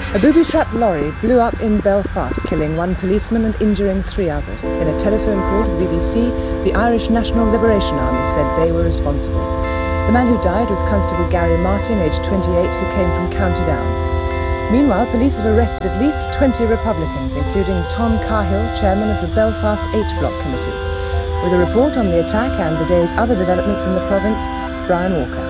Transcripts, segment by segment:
A booby-trapped lorry blew up in Belfast, killing one policeman and injuring 3 others. In a telephone call to the BBC, the Irish National Liberation Army said they were responsible. The man who died was Constable Gary Martin, aged 28, who came from County Down. Meanwhile, police have arrested at least 20 Republicans, including Tom Cahill, chairman of the Belfast H-Block Committee. With a report on the attack and the day's other developments in the province, Brian Walker.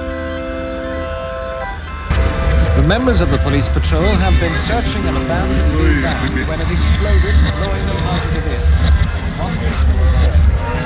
The members of the police patrol have been searching an abandoned blue van when it exploded, blowing them out of the vehicle. One policeman is dead.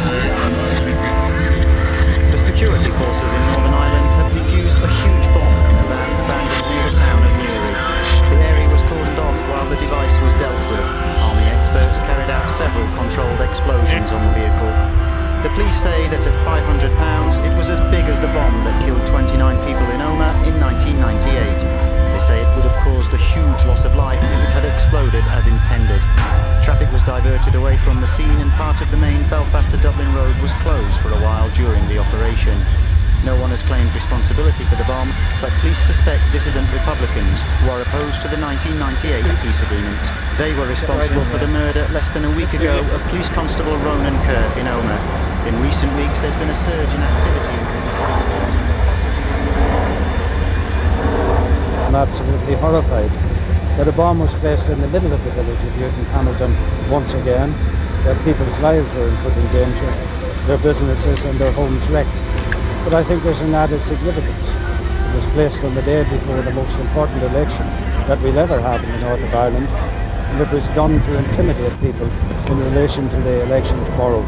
The security forces in Northern Ireland have defused a huge bomb in a van abandoned near the town of Newry. The area was cordoned off while the device was dealt with. Army experts carried out several controlled explosions on the vehicle. The police say that at £500, it was as big as the bomb that killed 29 people in Omagh in 1998. They say it would have caused a huge loss of life if it had exploded as intended. Traffic was diverted away from the scene and part of the main Belfast to Dublin road was closed for a while during the operation. No one has claimed responsibility for the bomb, but police suspect dissident Republicans who are opposed to the 1998 peace agreement. They were responsible for the murder less than a week ago of Police Constable Ronan Kerr in Omagh. In recent weeks, there's been a surge in activity in dissident groups, possibly. I'm absolutely horrified that a bomb was placed in the middle of the village of Newton Hamilton once again, that people's lives were put in danger, their businesses and their homes wrecked. But I think there's an added significance. It was placed on the day before the most important election that we'll ever have in the north of Ireland, and it was done to intimidate people in relation to the election tomorrow.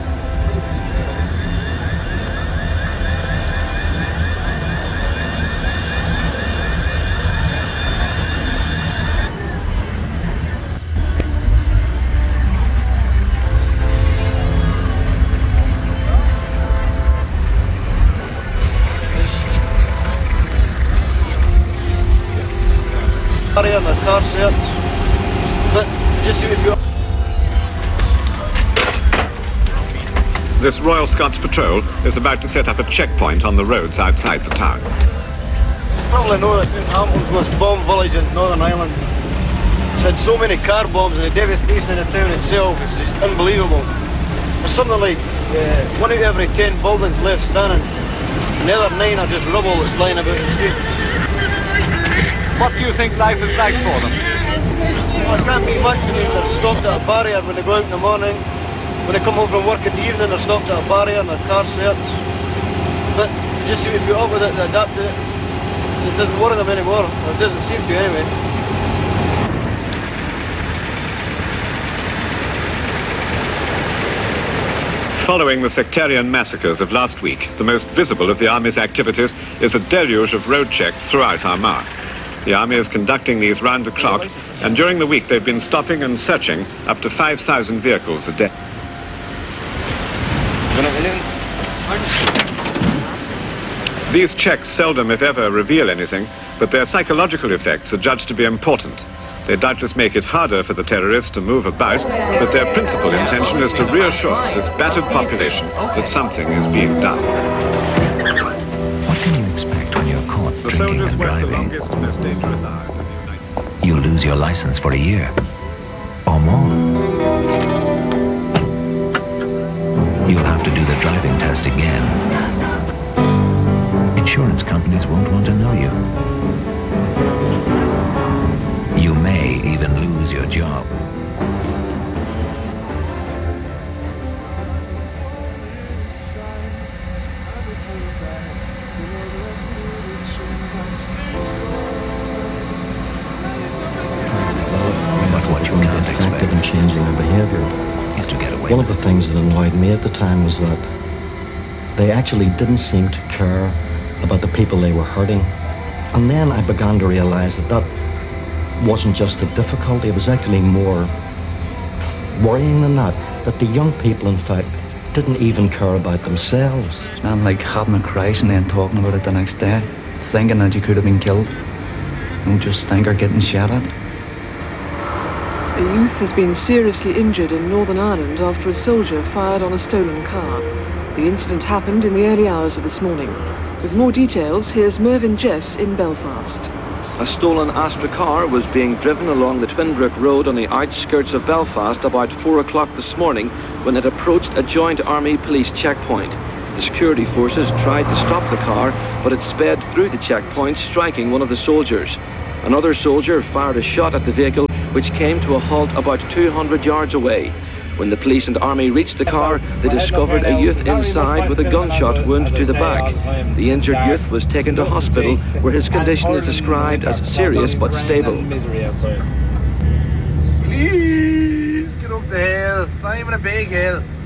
On the car search, but just This Royal Scots Patrol is about to set up a checkpoint on the roads outside the town. Probably know that Hamilton's the most bombed village in Northern Ireland. It's had so many car bombs and the devastation in the town itself is just unbelievable. There's something like 1 out of every 10 buildings left standing, and the other 9 are just rubble that's lying about the street. What do you think life is like for them? Well, it can't be much. I mean, they're stopped at a barrier when they go out in the morning. When they come home from work in the evening, they're stopped at a barrier and their car searched. But just seem to be up with it, they adapt to it. So it doesn't worry them anymore. Or it doesn't seem to anyway. Following the sectarian massacres of last week, the most visible of the Army's activities is a deluge of road checks throughout Armagh. The Army is conducting these round the clock, and during the week they've been stopping and searching up to 5,000 vehicles a day. These checks seldom, if ever, reveal anything, but their psychological effects are judged to be important. They doubtless make it harder for the terrorists to move about, but their principal intention is to reassure this battered population that something is being done. What can you expect when you're caught The drinking soldiers and work the driving? longest, most dangerous hours in the United States. You lose your license for a year or more. You'll have to do the driving test again. Insurance companies won't want to know you. You may even lose your job. What you can't effective in expect changing their behavior. is to get away One of with the things that annoyed me at the time was that they actually didn't seem to care about the people they were hurting. And then I began to realize that that wasn't just the difficulty, it was actually more worrying than that the young people, in fact, didn't even care about themselves. It's not like having a crash and then talking about it the next day, thinking that you could have been killed. Don't just think you're getting shot at. A youth has been seriously injured in Northern Ireland after a soldier fired on a stolen car. The incident happened in the early hours of this morning. With more details, here's Mervyn Jess in Belfast. A stolen Astra car was being driven along the Twinbrook Road on the outskirts of Belfast about 4 o'clock this morning when it approached a joint army-police checkpoint. The security forces tried to stop the car, but it sped through the checkpoint, striking one of the soldiers. Another soldier fired a shot at the vehicle, which came to a halt about 200 yards away. When the police and army reached the car, they discovered a youth inside with a gunshot wound to the back. The injured youth was taken to hospital, where his condition is described as serious but stable. Please get up the hill. It's not even a big hill.